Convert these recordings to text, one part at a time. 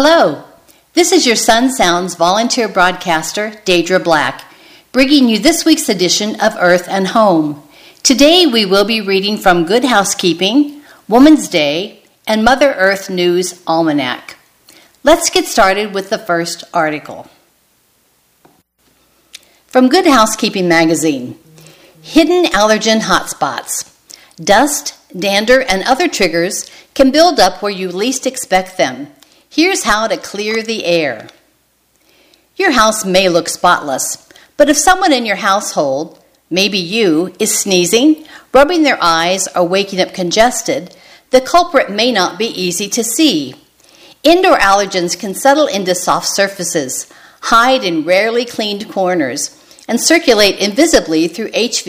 Hello, this is your Sun Sounds volunteer broadcaster, Deidre Black, bringing you this week's edition of Earth and Home. Today we will be reading from Good Housekeeping, Woman's Day, and Mother Earth News Almanac. Let's get started with the first article. From Good Housekeeping magazine, Hidden Allergen Hotspots. Dust, dander, and other triggers can build up where you least expect them. Here's how to clear the air. Your house may look spotless, but if someone in your household, maybe you, is sneezing, rubbing their eyes, or waking up congested, the culprit may not be easy to see. Indoor allergens can settle into soft surfaces, hide in rarely cleaned corners, and circulate invisibly through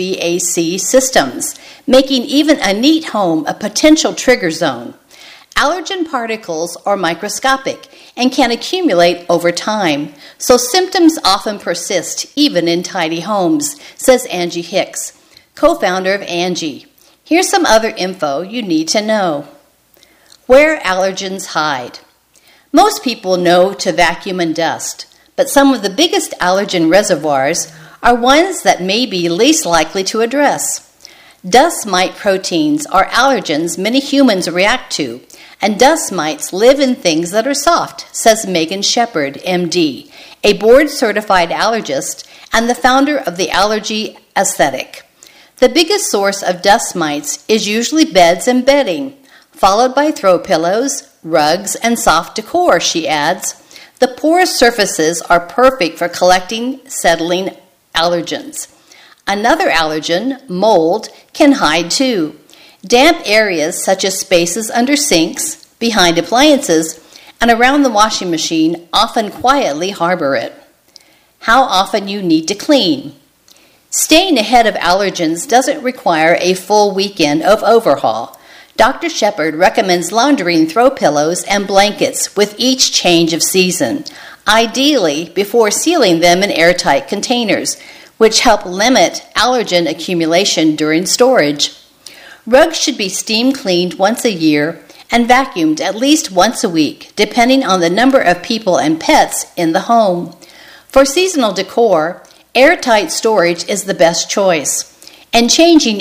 HVAC systems, making even a neat home a potential trigger zone. Allergen particles are microscopic and can accumulate over time, so symptoms often persist even in tidy homes, says Angie Hicks, co-founder of Angie. Here's some other info you need to know. Where allergens hide. Most people know to vacuum and dust, but some of the biggest allergen reservoirs are ones that may be least likely to address. Dust mite proteins are allergens many humans react to, and dust mites live in things that are soft, says Megan Shepard, MD, a board-certified allergist and the founder of the Allergy Aesthetic. The biggest source of dust mites is usually beds and bedding, followed by throw pillows, rugs, and soft decor, she adds. The porous surfaces are perfect for collecting, settling allergens. Another allergen, mold, can hide too. Damp areas such as spaces under sinks, behind appliances, and around the washing machine often quietly harbor it. How often you need to clean. Staying ahead of allergens doesn't require a full weekend of overhaul. Dr. Shepard recommends laundering throw pillows and blankets with each change of season, ideally before sealing them in airtight containers, which help limit allergen accumulation during storage. Rugs should be steam cleaned once a year and vacuumed at least once a week, depending on the number of people and pets in the home. For seasonal decor, airtight storage is the best choice, and changing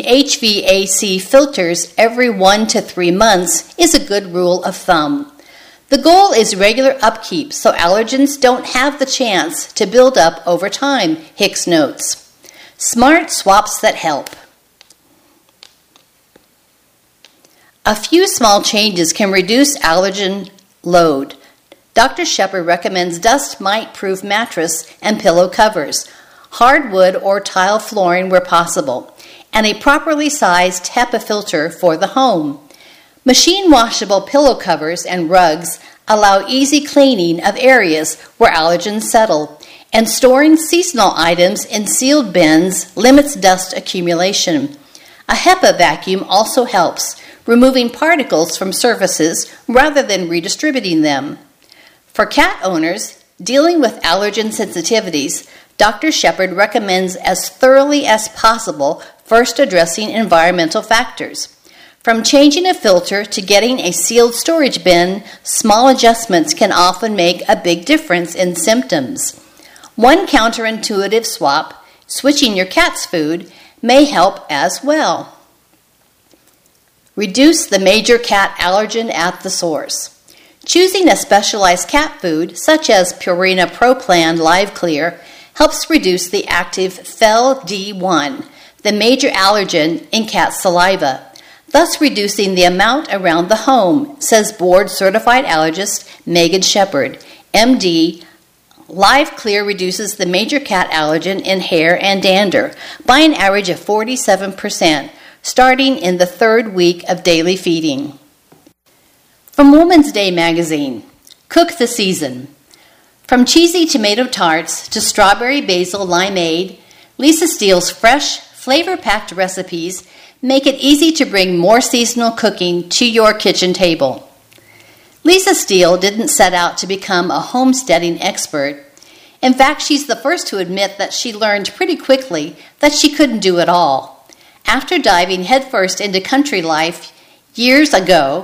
HVAC filters every 1 to 3 months is a good rule of thumb. The goal is regular upkeep so allergens don't have the chance to build up over time, Hicks notes. Smart swaps that help. A few small changes can reduce allergen load. Dr. Shepard recommends dust mite-proof mattress and pillow covers, hardwood or tile flooring where possible, and a properly sized HEPA filter for the home. Machine washable pillow covers and rugs allow easy cleaning of areas where allergens settle, and storing seasonal items in sealed bins limits dust accumulation. A HEPA vacuum also helps, removing particles from surfaces rather than redistributing them. For cat owners dealing with allergen sensitivities, Dr. Shepard recommends as thoroughly as possible first addressing environmental factors. From changing a filter to getting a sealed storage bin, small adjustments can often make a big difference in symptoms. One counterintuitive swap, switching your cat's food, may help as well. Reduce the major cat allergen at the source. Choosing a specialized cat food, such as Purina Pro Plan Live Clear, helps reduce the active FeLD1, the major allergen in cat saliva, thus reducing the amount around the home, says board-certified allergist Megan Shepard, MD. Live Clear reduces the major cat allergen in hair and dander by an average of 47%, starting in the 3rd week of daily feeding. From Woman's Day magazine, Cook the Season. From cheesy tomato tarts to strawberry basil limeade, Lisa Steele's fresh, flavor-packed recipes make it easy to bring more seasonal cooking to your kitchen table. Lisa Steele didn't set out to become a homesteading expert. In fact, she's the first to admit that she learned pretty quickly that she couldn't do it all. After diving headfirst into country life years ago,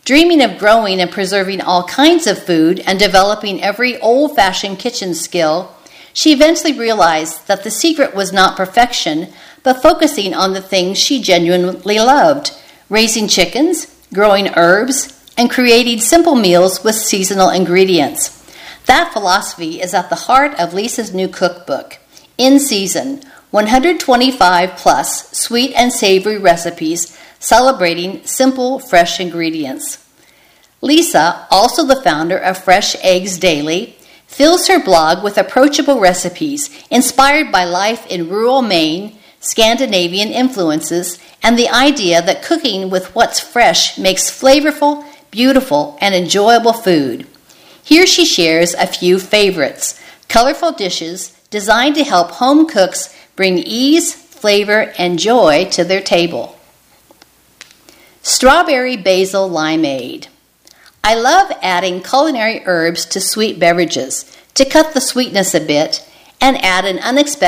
Dreaming of growing and preserving all kinds of food and developing every old-fashioned kitchen skill, she eventually realized that the secret was not perfection, but focusing on the things she genuinely loved: raising chickens, growing herbs, and creating simple meals with seasonal ingredients. That philosophy is at the heart of Lisa's new cookbook, In Season, 125 plus sweet and savory recipes celebrating simple, fresh ingredients. Lisa, also the founder of Fresh Eggs Daily, fills her blog with approachable recipes inspired by life in rural Maine, Scandinavian influences, and the idea that cooking with what's fresh makes flavorful, beautiful, and enjoyable food. Here she shares a few favorites, colorful dishes designed to help home cooks bring ease, flavor, and joy to their table. Strawberry Basil Limeade. I love adding culinary herbs to sweet beverages to cut the sweetness a bit and add an unexpected